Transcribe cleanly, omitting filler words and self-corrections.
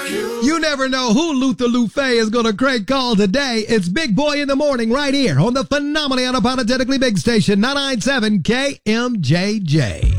You never know who Luther Lufe is going to crank call today. It's Big Boy in the Morning right here on the phenomenally unapologetically big station, 997 KMJJ.